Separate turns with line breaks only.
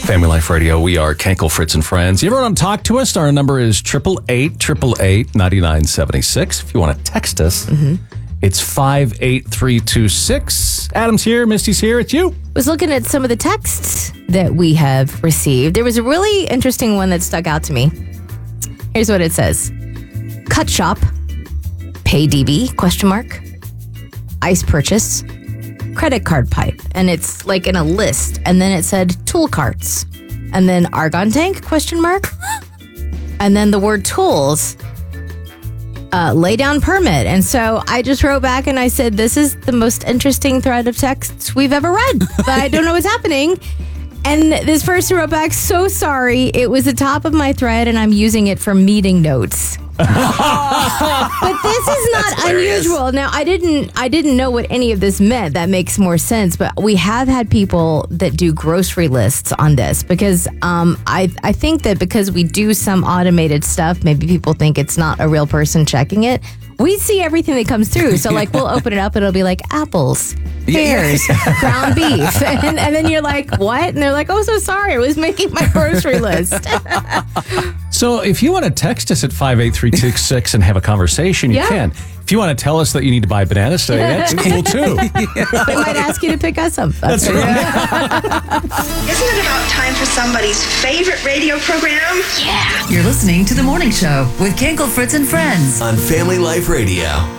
Family Life Radio. We are Kenkel, Fritz, and Friends. You ever want to talk to us? Our number is 888-888-9976. If you want to text us, it's 58326. Adam's here. Misty's here. It's you.
I was looking at some of the texts that we have received. There was a really interesting one that stuck out to me. Here's what it says. Cut shop, pay DB, ? Ice purchase, credit card pipe. And it's like in a list. And then it said tool carts. And then argon tank, ? And then the word tools, lay down permit. And so I just wrote back and I said, this is the most interesting thread of texts we've ever read, but I don't know what's happening. And this person wrote back, so sorry. It was the top of my thread and I'm using it for meeting notes. But this is not unusual. Now, I didn't know what any of this meant. That makes more sense. But we have had people that do grocery lists on this because I think that because we do some automated stuff, maybe people think it's not a real person checking it. We see everything that comes through. So, like, we'll open it up and it'll be like apples, pears, ground beef. And then you're like, what? And they're like, oh, so sorry. I was making my grocery list.
So if you want to text us at 58326 and have a conversation, you can. If you want to tell us that you need to buy bananas today, that's cool too.
They might ask you to pick us up.
That's right.
Isn't it about time for somebody's favorite radio program?
Yeah. You're listening to The Morning Show with Kenkel, Fritz, and Friends
on Family Life Radio.